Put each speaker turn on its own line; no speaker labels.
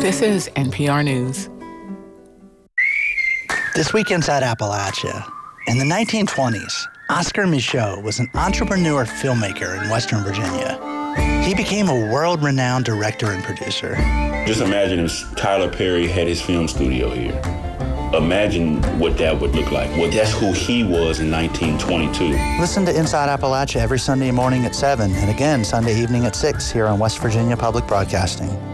This is NPR News.
This week inside Appalachia. In the 1920s, Oscar Micheaux was an entrepreneur filmmaker in Western Virginia. He became a world-renowned director and producer.
Just imagine if Tyler Perry had his film studio here. Imagine what that would look like. Well, that's who he was in 1922.
Listen to Inside Appalachia every Sunday morning at 7 and again Sunday evening at 6 here on West Virginia Public Broadcasting.